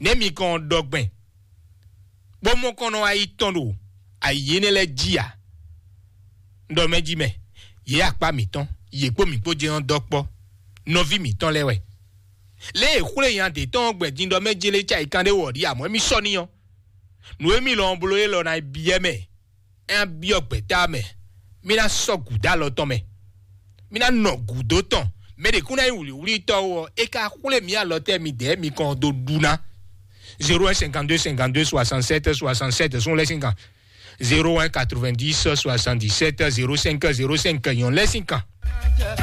Nemi kon dogben. Bon mon kono a itondo. A yene le dia. Ndo meji me. Ye akpa miton. Ye ko mi po je an dokpo. Novi miton le we. Le khule yan de ton gbe dindo meji le cha ikande wodi amo mi soni yon. Nou mi lo mbloye lo na biye me. En biok beta me. Mi na so guda lo ton me. Mi na no gudo ton. Me de kuna wuli to wo e ka khule mi a lo te mi de mi kon do duna. 01 52 52 67 67 sont les 5 ans. 01 90 77 05 05 yon les 5 ans.